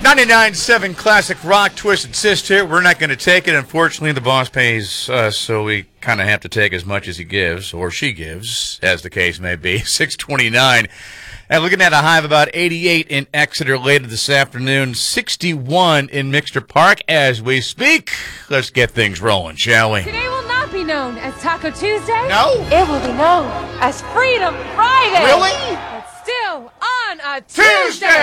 99.7 Classic Rock, Twisted Sister. We're not going to take it. Unfortunately, the boss pays us, so we kind of have to take as much as he gives, or she gives, as the case may be. 629. And looking at a high of about 88 in Exeter later this afternoon, 61 in Mixter Park as we speak. Let's get things rolling, shall we? Today will not be known as Taco Tuesday. No. It will be known as Freedom Friday. Really? But still on a Tuesday!